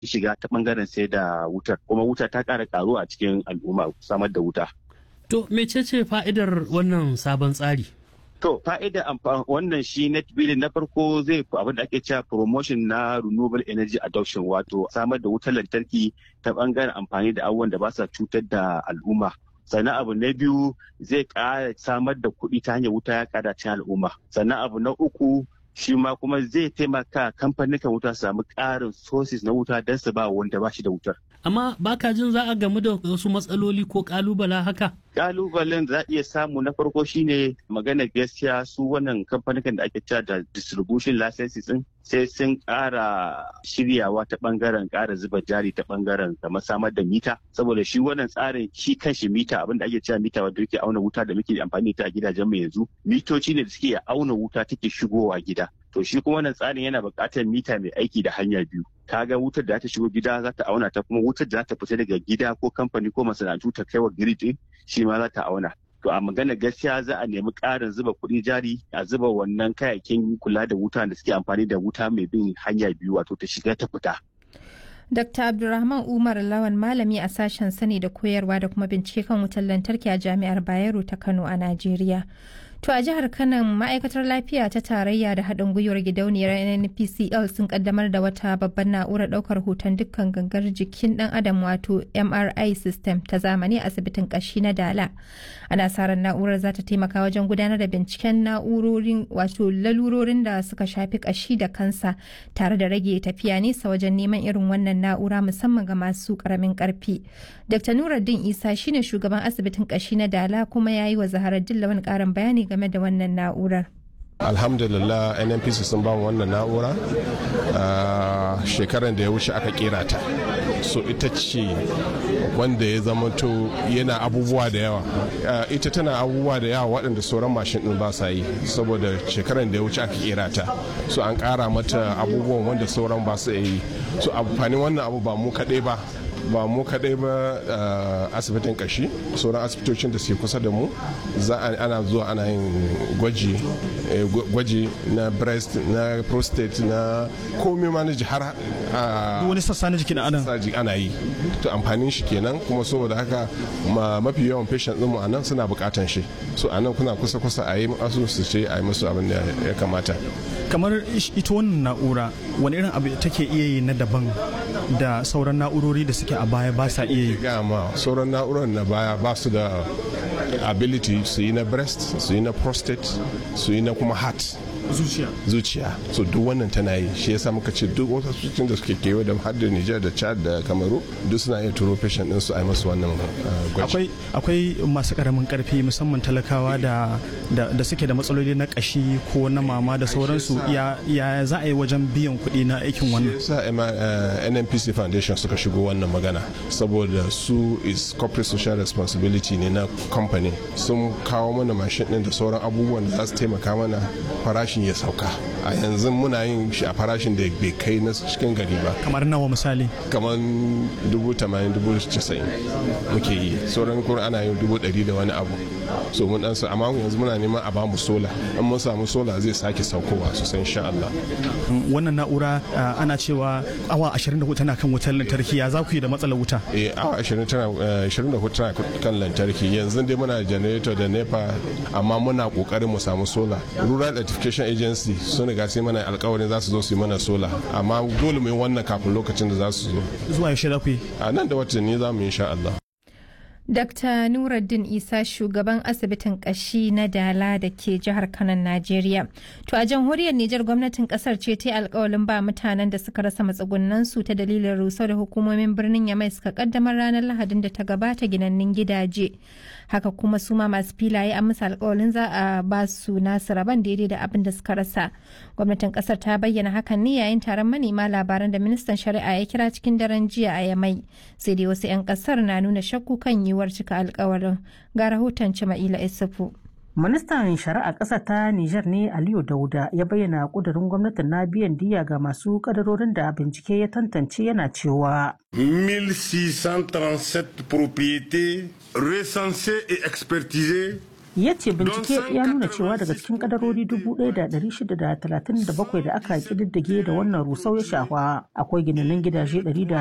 shiga ta bangaren sai da wutar, kuma wuta ta ƙara ƙaruwa a cikin al'umma samar da wuta. To mecece fa'idar wannan sabon tsari? To fa'idar wannan shi net billing na farko zai fi abin da ake cewa promotion na renewable energy adoption, wato samar da wutar lantarki ta bangaren amfani da abubuwan da ba sa cutar da al'umma. Sannan abu na biyu zai ƙara samar da kuɗi ta hanyar wuta ya ƙara cikin al'umma. Sannan abu na uku shi ma kuma zai taimaka kamfanin wuta su samu ƙarin sources na wuta don su ba wanda ba shi da wutar. Amma baka jin za a gamu da wasu matsaloli ko kalubala haka? Kalubalen da za a iya samu na farko shine magana gaskiya, su wannan kamfanin da ake cewa da distribution licenses din sai sun ƙara shiryawa ta bangaren ƙara zuba jari ta bangaren kamar samar da mita, saboda shi wannan tsarin shi kanshi mita abin da ake cewa mita wanda yake auna wuta da muke amfani da ta a gidajen mu yanzu, mitoci ne da suke auna wuta take shigowa gida. To shi kuma wannan tsarin yana buƙatar mita mai aiki da hanya biyu. Kaga wutar da ta shigo gida za ta auna ta, kuma wutar da za ta fita daga gida ko kamfani ko masana'antu ta kai wa grid din shi ma za ta auna. To a magana gaskiya za a nemi ƙarin zuba kuɗi jari a zuba wannan kayayyakin kula da wuta da suke amfani da wuta mai bin hanya biyu, wato ta shiga ta fita. Dr. Abdulrahman Umar Lawan, malami a sashen sani da koyarwa da kuma bincike kan wutar lantarki a Jami'ar Bayero ta Kano a Najeriya. To a jihar Kano, ma'aikatar lafiya ta tarayya da haɗin gwiwar gidauniyar NNPCL sun kaddamar da wata babbar na'urar ɗaukar hoton dukkan gangar jikin ɗan adam, wato MRI system ta zamani a asibitin ƙashi na Dala. Ana sa ran na'urar za ta taimaka wajen gudanar da binciken na'urorin wato lalurorin da suka shafi ƙashi da kansa, tare da rage tafiya nesa wajen neman irin wannan na'ura musamman ga masu ƙaramin ƙarfi. Dr. Nuruddin Isa shine shugaban asibitin ƙashi na Dala, kuma ya yi wa Zaharaddin Lawan ƙarin bayani game da wannan na'urar. Alhamdulillah NNPC sun ba wannan na'ura shekaran da ya wuce aka kera ta, so ita ce wanda ya zamanto yana abubuwa da yawa, ita tana abubuwa da yawa waɗanda sauran mashin ɗin ba sa yi, saboda shekaran da ya wuce aka kera ta, so an ƙara mata abubuwan wanda sauran ba su yi. So amfanin wannan abu ba mu kaɗai ba asibitin kashi, sauran asibitocin da suke kusa da mu ana zuwa ana yin gwaji na breast, na prostate, na komai manage har wani sassa na jikin adam ana yi. To amfanin shi kenan, kuma saboda haka mafi yawan patient ɗinmu a nan suna bukatan shi, so a nan kuna kusa a yi masu su ce a yi musu abin da ya kamata. Kamar ita wannan na'ura wani irin abu take iya yi na daban da sauran na'urori da suke a baya ba sa iya yi? Gama sauran na'urar na baya ba su da ability su yi na breast, su yi na prostate, su yi na kuma heart, zuciya. So duk wannan tana yi, shi yasa muka ce duk wasu asibitocin da suke kewaye da har da Niger da Chad da Kamaru duk suna iya turo patient din su a yi masu wannan gwaji. Akwai masu karamin karfi musamman talakawa da suke da matsaloli na kashi ko na mama da sauransu, ya za a yi wajen biyan kuɗi na aikin wannan? Sa NNPC Foundation suka shigo wannan magana, saboda su is corporate social responsibility ne na company, sun kawo mana mashin din da sauran abubuwan da za su taimaka mana farashin ya sauka. A yanzu muna yin shi a farashin da bai kai na cikin gari ba. Kamar nawa misali? Kamar 80,000-90,000 muke yi, sauran kuma ana yin 100,000 da wani abu. So mun dan amma yanzu muna neman a bamu sola, in mun samu sola zai sake saukowa sosai insha Allah. Wannan na'ura ana cewa awa 24 tana kan wutar lantarki, ya za ku yi da matsalar wuta? Awa 24 tana kan lantarki. Yanzu dai muna generator da NEPA, amma muna kokarin mu samu sola. Rural Electrification Agency sun riga sai mana alkawarin za su zo su yi mana sola, amma dole mu yi wannan kafin lokacin da za su zo. Zuwa yaushe za ku yi? A nan da watanni za mu yi insha Allah. Dr. Nuruddin Isa, shugaban asibitin kashi na Dala da ke jihar Kano, Najeriya. To a jamhuriyar Nijar, gwamnatin kasar ce ta yi alkawalin ba mutanen da suka rasa matsugunan su ta dalilin rusau da hukumomin birnin Yamai suka kaddamar ranar Lahadin da ta gabata ginannin gidaje. Haka kuma su ma masu filaye an musu alkawalin za a ba su nasu rabon daidai da abin da suka rasa. Gwamnatin kasar ta bayyana hakan ne yayin taron manema labaran da ministan shari'a ya kira cikin daren jiya a Yamai. Sai dai wasu 'yan kasar na nuna shakku kan yiwuwar cika alkawarin. Ga rahoton Cima'ila Isufu. Ministan shari'a ƙasa ta Nijar ne Aliyu Dauda ya bayyana ƙudurin gwamnatin na biyan diya ga masu kadarorin da bincike ya tantance, yana cewa 1637 propriétés recensées et expertisées Ya ce bincike ya nuna cewa daga cikin kadarori 1,637 da aka ƙididdige da wannan rusau ya shafa akwai ginanin gidaje